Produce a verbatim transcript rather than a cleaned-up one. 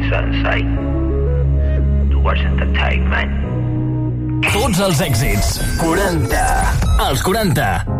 Sensei. Towards Entertainment. Tots els èxits. quaranta. Els quaranta.